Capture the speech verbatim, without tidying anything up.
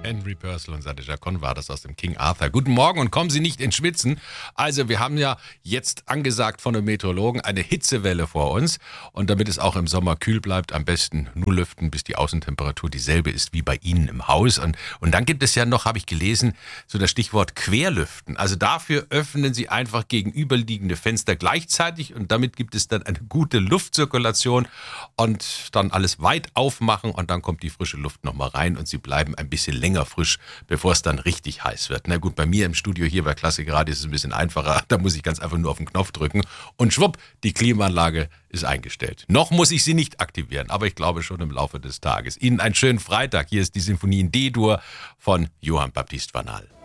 Henry Purcell und Sadie Jacon war das aus dem King Arthur. Guten Morgen und kommen Sie nicht ins Schwitzen. Also wir haben ja jetzt angesagt von den Meteorologen eine Hitzewelle vor uns. Und damit es auch im Sommer kühl bleibt, am besten nur lüften, bis die Außentemperatur dieselbe ist wie bei Ihnen im Haus. Und, und dann gibt es ja noch, habe ich gelesen, so das Stichwort Querlüften. Also dafür öffnen Sie einfach gegenüberliegende Fenster gleichzeitig und damit gibt es dann eine gute Luftzirkulation und dann alles weit aufmachen und dann kommt die frische Luft nochmal rein und Sie bleiben ein bisschen länger frisch, bevor es dann richtig heiß wird. Na gut, bei mir im Studio hier bei Klassik Radio ist es ein bisschen einfacher. Da muss ich ganz einfach nur auf den Knopf drücken und schwupp, die Klimaanlage ist eingestellt. Noch muss ich sie nicht aktivieren, aber ich glaube schon im Laufe des Tages. Ihnen einen schönen Freitag. Hier ist die Sinfonie in D-Dur von Johann Baptist van Hal.